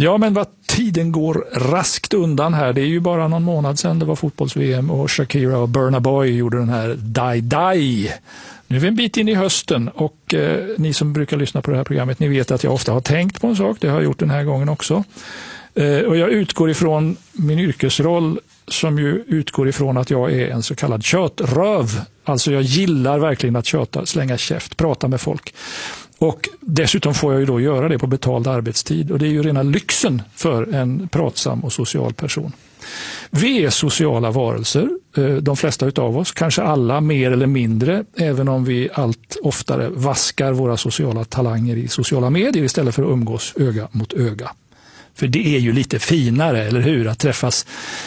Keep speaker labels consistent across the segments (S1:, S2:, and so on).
S1: Ja, men vad tiden går raskt undan här. Det är ju bara någon månad sedan det var fotbolls-VM och Shakira och Burna Boy gjorde den här Die Die. Nu är vi en bit in i hösten och ni som brukar lyssna på det här programmet, ni vet att jag ofta har tänkt på en sak. Det har jag gjort den här gången också. Och jag utgår ifrån min yrkesroll som ju utgår ifrån att jag är en så kallad tjötröv. Alltså jag gillar verkligen att köta, slänga käft, prata med folk. Och dessutom får jag ju då göra det på betald arbetstid. Och det är ju rena lyxen för en pratsam och social person. Vi är sociala varelser, de flesta utav oss, kanske alla mer eller mindre, även om vi allt oftare vaskar våra sociala talanger i sociala medier istället för att umgås öga mot öga. För det är ju lite finare, eller hur, att träffas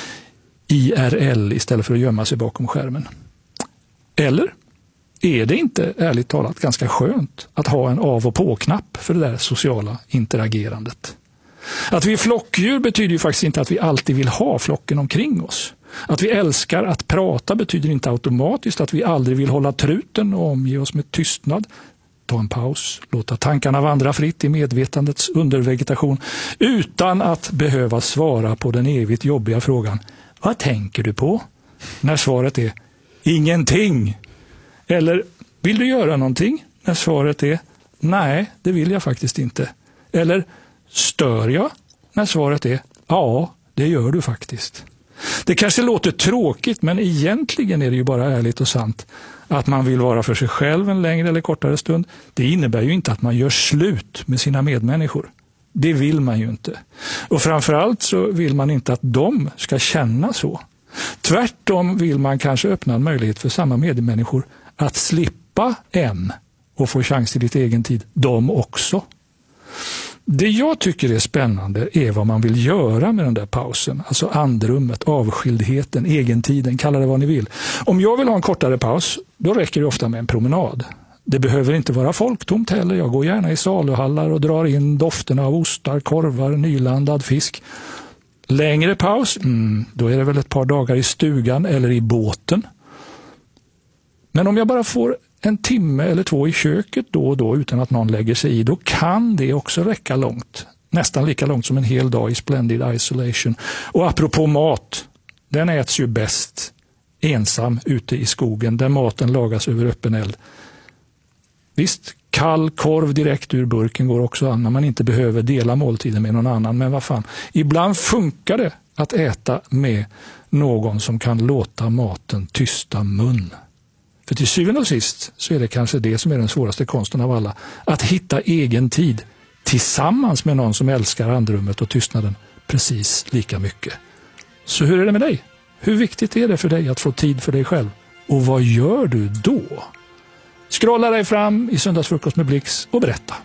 S1: IRL istället för att gömma sig bakom skärmen. Eller är det inte, ärligt talat, ganska skönt att ha en av- och på-knapp för det där sociala interagerandet? Att vi är flockdjur betyder ju faktiskt inte att vi alltid vill ha flocken omkring oss. Att vi älskar att prata betyder inte automatiskt att vi aldrig vill hålla truten och omge oss med tystnad. Ta en paus, låta tankarna vandra fritt i medvetandets undervegetation utan att behöva svara på den evigt jobbiga frågan: vad tänker du på? När svaret är ingenting. Eller vill du göra någonting? När svaret är nej, det vill jag faktiskt inte. Eller stör jag? När svaret är ja, det gör du faktiskt. Det kanske låter tråkigt, men egentligen är det ju bara ärligt och sant att man vill vara för sig själv en längre eller kortare stund. Det innebär ju inte att man gör slut med sina medmänniskor. Det vill man ju inte. Och framförallt så vill man inte att de ska känna så. Tvärtom vill man kanske öppna en möjlighet för samma medmänniskor att slippa en och få chans till lite egen tid, de också. Det jag tycker är spännande är vad man vill göra med den där pausen. Alltså andrummet, avskildheten, egentiden, kalla det vad ni vill. Om jag vill ha en kortare paus, då räcker det ofta med en promenad. Det behöver inte vara folktomt heller. Jag går gärna i saluhallar och drar in dofterna av ostar, korvar, nylandad fisk. Längre paus, då är det väl ett par dagar i stugan eller i båten. Men om jag bara får en timme eller två i köket då och då utan att någon lägger sig i, då kan det också räcka långt. Nästan lika långt som en hel dag i splendid isolation. Och apropå mat, den äts ju bäst ensam ute i skogen där maten lagas över öppen eld. Visst, kall korv direkt ur burken går också an när man inte behöver dela måltiden med någon annan. Men vad fan, ibland funkar det att äta med någon som kan låta maten tysta mun. För till syvende och sist så är det kanske det som är den svåraste konsten av alla. Att hitta egen tid tillsammans med någon som älskar andrummet och tystnaden precis lika mycket. Så hur är det med dig? Hur viktigt är det för dig att få tid för dig själv? Och vad gör du då? Scrolla dig fram i Söndagsfrukost med Blix och berätta.